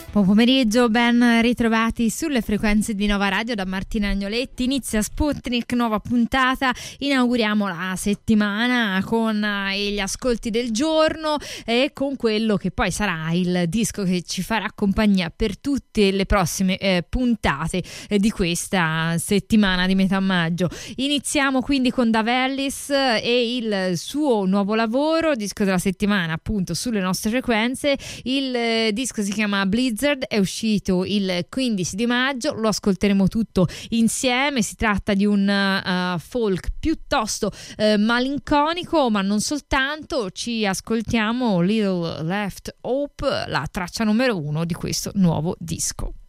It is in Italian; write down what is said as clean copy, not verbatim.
Buon pomeriggio, ben ritrovati sulle frequenze di Nova Radio da Martina Agnoletti. Inizia Sputnik, nuova puntata, inauguriamo la settimana con gli ascolti del giorno e con quello che poi sarà il disco che ci farà compagnia per tutte le prossime puntate di questa settimana di metà maggio. Iniziamo quindi con Dave Ellis e il suo nuovo lavoro, disco della settimana appunto sulle nostre frequenze. Il disco si chiama Blizzard, è uscito il 15 di maggio, lo ascolteremo tutto insieme. Si tratta di un folk piuttosto malinconico, ma non soltanto. Ci ascoltiamo Little Left Hope, la traccia numero 1 di questo nuovo disco.